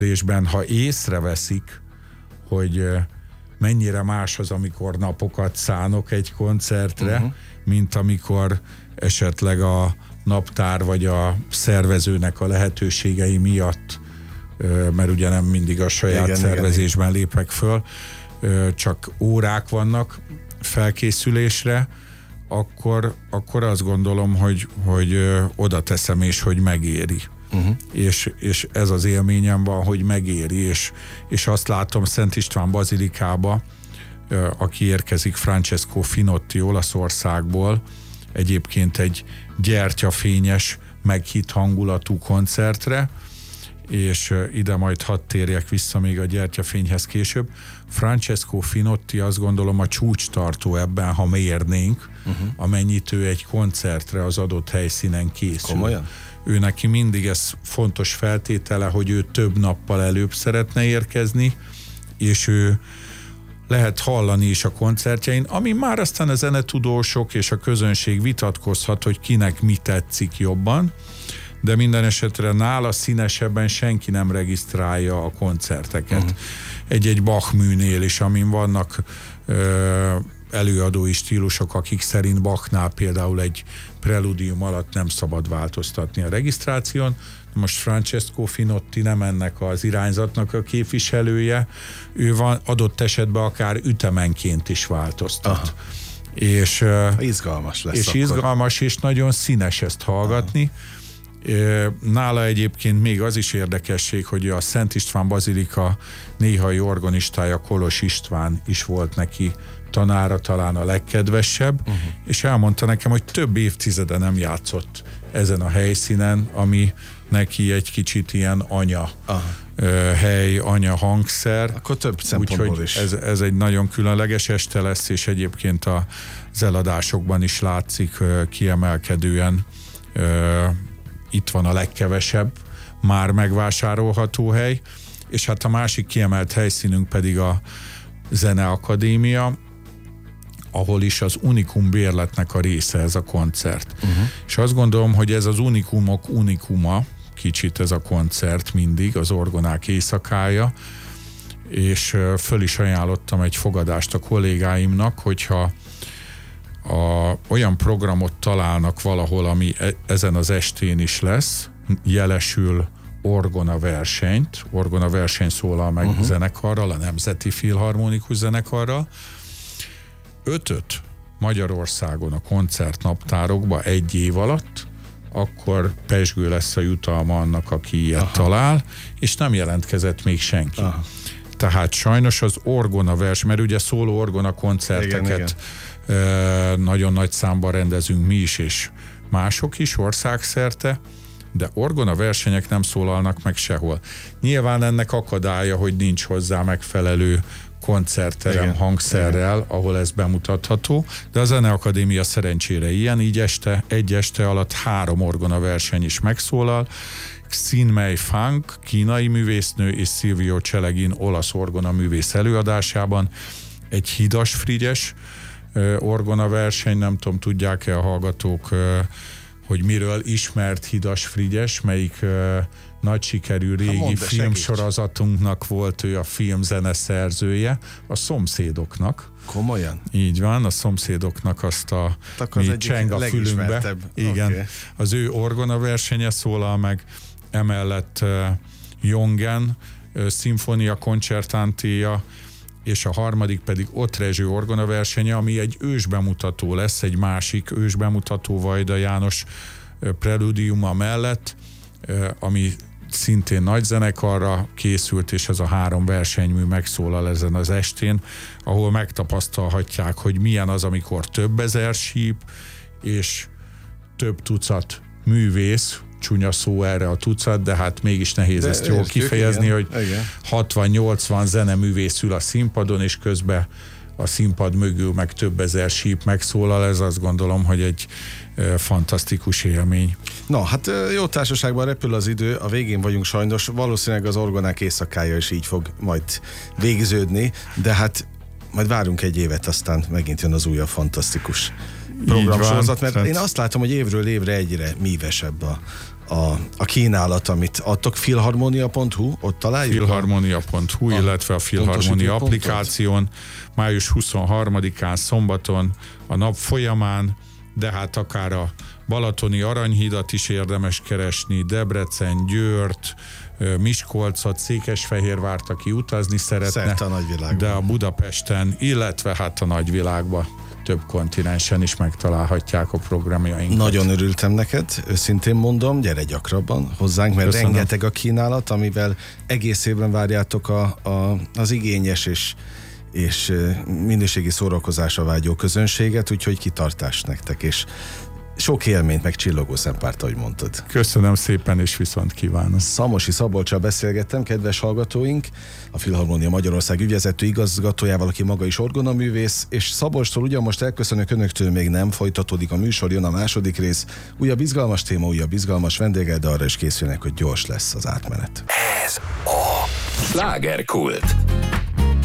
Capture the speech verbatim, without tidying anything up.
felkészülésben, ha észreveszik, hogy mennyire más az, amikor napokat szánok egy koncertre, uh-huh. mint amikor esetleg a naptár vagy a szervezőnek a lehetőségei miatt, mert ugye nem mindig a saját igen, szervezésben igen. lépek föl, csak órák vannak felkészülésre, akkor, akkor azt gondolom, hogy, hogy oda teszem, és hogy megéri. Uh-huh. És, és ez az élményem van, hogy megéri, és, és azt látom Szent István bazilikába, aki érkezik, Francesco Finotti Olaszországból, egyébként egy gyertyafényes, meghitt hangulatú koncertre, és ide majd hadd térjek vissza még a gyertyafényhez később. Francesco Finotti azt gondolom a csúcstartó ebben, ha mérnénk, uh-huh. amennyit ő egy koncertre az adott helyszínen készül. Komolyan? Ő neki mindig ez fontos feltétele, hogy ő több nappal előbb szeretne érkezni, és ő lehet hallani is a koncertjein, ami már aztán a zenetudósok és a közönség vitatkozhat, hogy kinek mi tetszik jobban, de minden esetre nála színesebben senki nem regisztrálja a koncerteket. Uh-huh. Egy-egy Bach műnél is, amin vannak ö, előadói stílusok, akik szerint Bachnál például egy preludium alatt nem szabad változtatni a regisztráción. Most Francesco Finotti nem ennek az irányzatnak a képviselője, ő van adott esetben akár ütemenként is változtat. Aha. És izgalmas lesz és akkor. izgalmas, és nagyon színes ezt hallgatni. Aha. Nála egyébként még az is érdekesség, hogy a Szent István bazilika néhai organistája, Kolos István is volt neki tanára, talán a legkedvesebb, uh-huh. és elmondta nekem, hogy több évtizede nem játszott ezen a helyszínen, ami neki egy kicsit ilyen anya uh, hely, anya hangszer. Akkor több szempontból Úgyhogy is. Ez, ez egy nagyon különleges este lesz, és egyébként az eladásokban is látszik kiemelkedően. Itt van a legkevesebb már megvásárolható hely, és hát a másik kiemelt helyszínünk pedig a Zeneakadémia, ahol is az Unikum bérletnek a része ez a koncert. Uh-huh. És azt gondolom, hogy ez az unikumok unikuma, kicsit ez a koncert mindig, az orgonák éjszakája, és föl is ajánlottam egy fogadást a kollégáimnak, hogyha a, olyan programot találnak valahol, ami e, ezen az estén is lesz, jelesül orgona versenyt, orgona verseny szólal meg uh-huh. zenekarral, a Nemzeti Filharmonikus Zenekarral. Ötöt Magyarországon a koncertnaptárokba egy év alatt, akkor pezsgő lesz a jutalma annak, aki ilyet Aha. talál, és nem jelentkezett még senki. Aha. Tehát sajnos az orgona verseny, mert ugye szóló orgona koncerteket igen, igen. nagyon nagy számban rendezünk mi is, és mások is országszerte, de orgona versenyek nem szólalnak meg sehol. Nyilván ennek akadálya, hogy nincs hozzá megfelelő koncertterem igen, hangszerrel, igen. ahol ez bemutatható, de a Zeneakadémia szerencsére ilyen, így este, egy este alatt három orgona verseny is megszólal. Xin-Mei Fang, kínai művésznő, és Silvio Celegin, olasz orgona művész előadásában egy Hidas Frigyes orgona verseny, nem tudom, tudják-e a hallgatók, hogy miről ismert Hidas Frigyes, melyik uh, nagy sikerű régi mondd, filmsorozatunknak volt ő a filmzene szerzője, a Szomszédoknak. Komolyan? Így van, a Szomszédoknak azt a mi cseng a fülünkbe. Igen, okay. Az ő orgona versenye szólal meg, emellett uh, Jongen uh, szimfónia koncertantéja, és a harmadik pedig Otrezső orgona versenye, ami egy ősbemutató lesz, egy másik ősbemutató Vajda János preludiuma mellett, ami szintén nagy zenekarra készült, és ez a három versenymű megszólal ezen az estén, ahol megtapasztalhatják, hogy milyen az, amikor több ezer síp, és több tucat művész, csúnya szó erre a tucat, de hát mégis nehéz de ezt jól értjük, kifejezni, igen, hogy hatvan-nyolcvan zeneművész ül a színpadon, és közben a színpad mögül meg több ezer síp megszólal, ez azt gondolom, hogy egy e, fantasztikus élmény. Na, hát jó társaságban repül az idő, a végén vagyunk sajnos, valószínűleg az orgonák éjszakája is így fog majd végződni, de hát majd várunk egy évet, aztán megint jön az újabb fantasztikus programsorozat, mert tehát... én azt látom, hogy évről évre egyre mívesebb a, a, a kínálat, amit adtok. Filharmonia pont hu, ott találjuk? Filharmonia pont hu, illetve a Filharmonia applikáción, május huszonharmadikán szombaton, a nap folyamán, de hát akár a balatoni Aranyhidat is érdemes keresni, Debrecen, Győrt, Miskolcot, Székesfehérvárt, aki utazni szeretne, a de a Budapesten, illetve hát a nagyvilágban, több kontinensen is megtalálhatják a programjainkat. Nagyon örültem neked, őszintén mondom, gyere gyakrabban hozzánk, mert Köszönöm. rengeteg a kínálat, amivel egész évben várjátok a, a, az igényes és, és minőségi szórakozásra vágyó közönséget, úgyhogy kitartás nektek, és sok élményt, meg csillogó szempárt, ahogy mondtad. Köszönöm szépen, és viszont kívánom. Szamosi Szabolccsal beszélgettem, kedves hallgatóink, a Filharmonia Magyarország ügyvezető igazgatójával, aki maga is orgonaművész, és Szabolcstól ugyan most elköszönök, önöktől még nem, folytatódik a műsor, jön a második rész, újabb izgalmas téma, újabb izgalmas vendéggel, de arra is készülnek, hogy gyors lesz az átmenet. Ez a Slágerkult.